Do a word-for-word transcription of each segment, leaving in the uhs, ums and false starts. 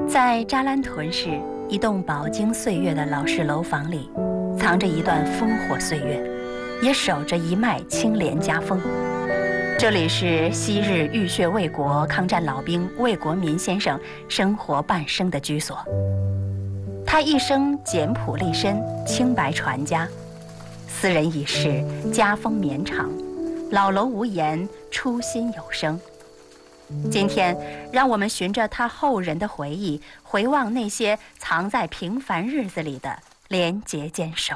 在扎兰屯市一栋饱经岁月的老式楼房里，藏着一段烽火岁月，也守着一脉清廉家风。这里是昔日浴血卫国抗战老兵魏国民先生生活半生的居所。他一生简朴立身，清白传家，私人已逝，家风绵长，老楼无言，初心有声。今天，让我们循着他后人的回忆，回望那些藏在平凡日子里的廉洁坚守。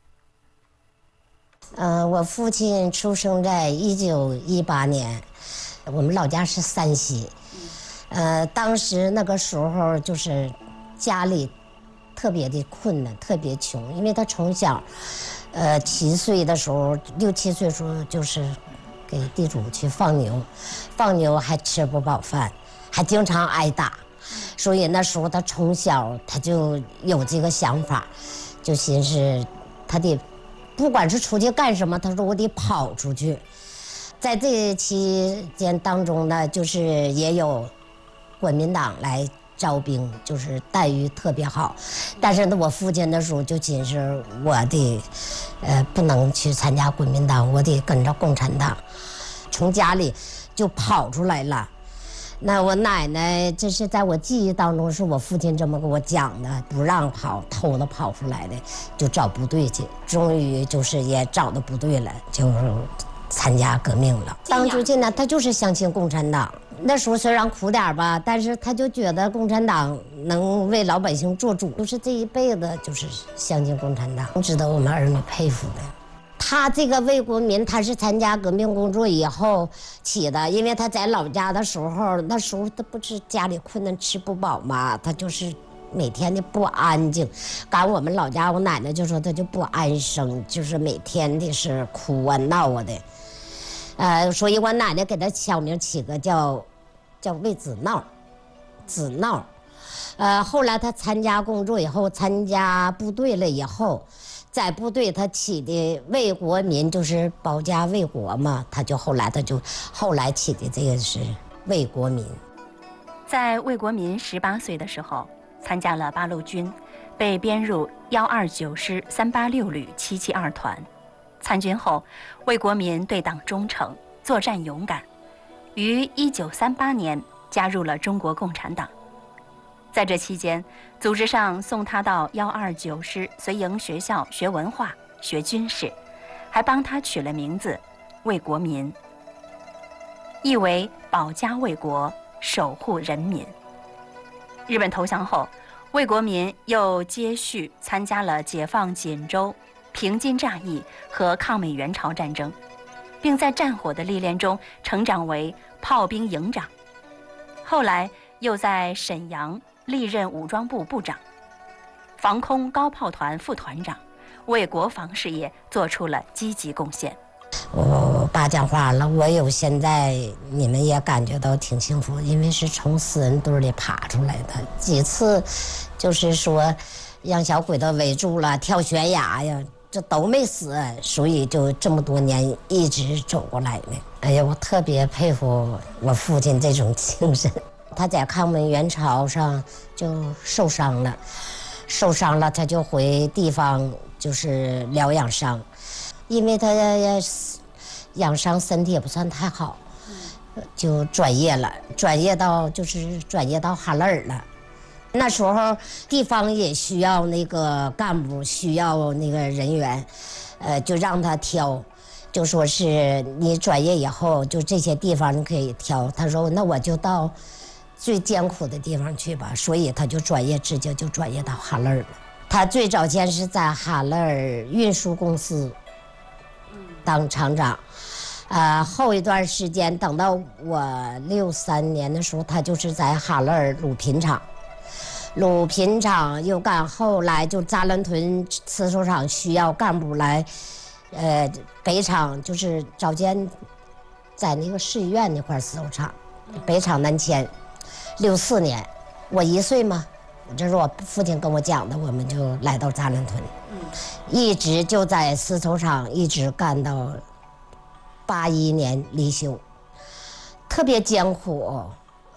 呃，我父亲出生在一九一八年，我们老家是山西。呃，当时那个时候就是家里特别的困难，特别穷，因为他从小，呃，七岁的时候，六七岁的时候就是给地主去放牛，放牛还吃不饱饭，还经常挨打，所以那时候他从小他就有这个想法，就寻思他得不管是出去干什么，他说我得跑出去。在这期间当中呢，就是也有国民党来招兵，就是待遇特别好，但是呢，我父亲那时候就寻思我得呃不能去参加国民党，我得跟着共产党，从家里就跑出来了。那我奶奶这是在我记忆当中是我父亲这么跟我讲的，不让跑，偷着跑出来的，就找部队去，终于就是也找到部队了，就是参加革命了。当初进呢，他就是相信共产党。那时候虽然苦点吧，但是他就觉得共产党能为老百姓做主，就是这一辈子就是相信共产党，值得我们儿女佩服的。他这个魏国民，他是参加革命工作以后起的，因为他在老家的时候，那时候他不是家里困难吃不饱嘛，他就是每天的不安静。赶我们老家，我奶奶就说他就不安生，就是每天的是哭啊闹啊的。呃，所以我奶奶给他小名起个叫叫魏子闹，子闹。呃，后来他参加工作以后，参加部队了以后，在部队他起的魏国民，就是保家卫国嘛，他就后来他就后来起的这个是魏国民。 在魏国民十八岁的时候，参加了八路军，被编入幺二九师三八六旅七七二团。参军后，魏国民对党忠诚，作战勇敢，于一九三八年加入了中国共产党。在这期间，组织上送他到幺二九师随营学校学文化、学军事，还帮他取了名字魏国民，意为保家卫国、守护人民。日本投降后，魏国民又接续参加了解放锦州、平津战役和抗美援朝战争，并在战火的历练中成长为炮兵营长。后来又在沈阳历任武装部部长、防空高炮团副团长，为国防事业做出了积极贡献。 我爸讲话了，我有现在你们也感觉到挺幸福，因为是从死人堆里爬出来的。几次就是说让小鬼子围住了，跳悬崖呀，这都没死，所以就这么多年一直走过来的。哎呀，我特别佩服我父亲这种精神。他在抗美援朝上就受伤了，受伤了他就回地方就是疗养伤，因为他养伤身体也不算太好，就转业了，转业到就是转业到哈勒尔了。那时候地方也需要那个干部，需要那个人员，呃，就让他挑，就说是你转业以后，就这些地方你可以挑。他说那我就到最艰苦的地方去吧，所以他就转业，直接就转业到哈勒尔了。他最早先是在哈勒尔运输公司当厂长，呃，后一段时间等到我六三年的时候，他就是在哈勒尔乳品厂。乳品厂又干，后来就扎兰屯刺绣厂需要干部来，呃，北厂就是早间在那个市医院那块刺绣厂，北厂南迁。六四年，我一岁嘛，这是我父亲跟我讲的，我们就来到扎兰屯，一直就在丝绸厂一直干到八一年离休，特别艰苦。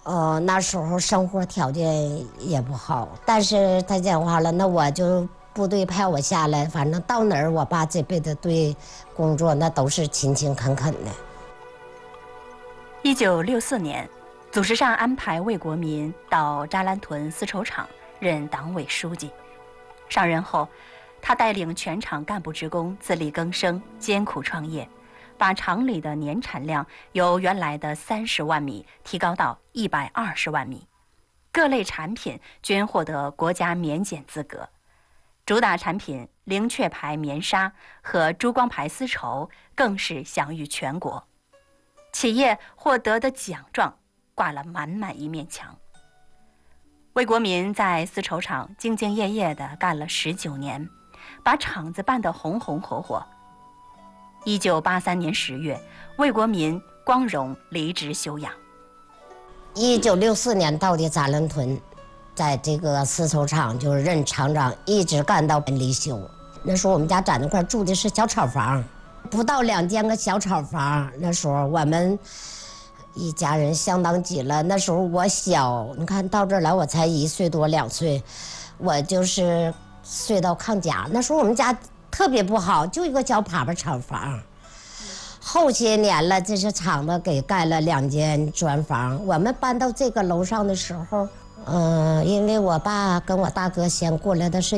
呃，那时候生活条件也不好，但是他讲话了，那我就部队派我下来，反正到哪儿，我爸这辈子对工作那都是勤勤恳恳的。 一九六四年，组织上安排魏国民到扎兰屯丝绸厂任党委书记。上任后，他带领全厂干部职工自力更生，艰苦创业，把厂里的年产量由原来的三十万米提高到一百二十万米，各类产品均获得国家免检资格，主打产品灵雀牌棉纱和珠光牌丝绸更是享誉全国。企业获得的奖状挂了满满一面墙。魏国民在丝绸厂兢兢业业地干了十九年，把厂子办得红红火火。一九八三年十月，魏国民光荣离职休养。 一九六四年到的扎兰屯，在这个丝绸厂就是任厂长，一直干到离休。那时候我们家在那块住的是小草房，不到两间个小草房。那时候我们一家人相当挤了。那时候我小，你看到这儿来我才一岁多两岁，我就是睡到炕夹。那时候我们家特别不好，就一个小粑粑厂房。后些年了，这是厂子给盖了两间砖房。我们搬到这个楼上的时候，嗯、呃，因为我爸跟我大哥先过来的是